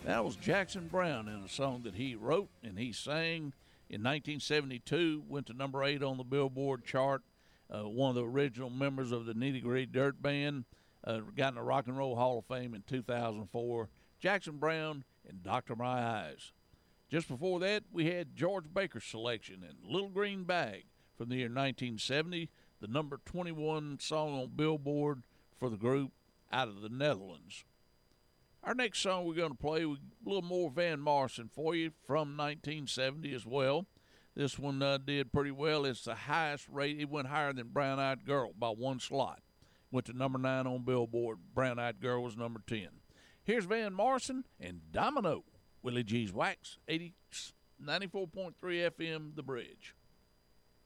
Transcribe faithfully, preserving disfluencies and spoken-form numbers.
That was Jackson Browne in a song that he wrote and he sang in nineteen seventy-two, went to number eight on the Billboard chart. Uh, one of the original members of the Nitty Gritty Dirt Band, uh, got in the Rock and Roll Hall of Fame in two thousand four. Jackson Browne and Doctor My Eyes. Just before that, we had George Baker's selection and Little Green Bag from the year nineteen seventy, the number twenty-one song on Billboard for the group out of the Netherlands. Our next song we're going to play, a little more Van Morrison for you from nineteen seventy as well. This one uh, did pretty well. It's the highest rate. It went higher than Brown Eyed Girl by one slot. Went to number nine on Billboard. Brown Eyed Girl was number ten. Here's Van Morrison and Domino. Willie G's Wax, eighty, ninety-four point three F M, The Bridge.